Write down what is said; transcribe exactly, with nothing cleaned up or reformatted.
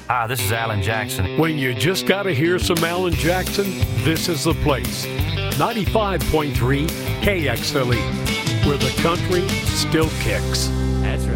Hi, this is Alan Jackson. When you just got to hear some Alan Jackson, this is the place. ninety-five point three K X L E, where the country still kicks. That's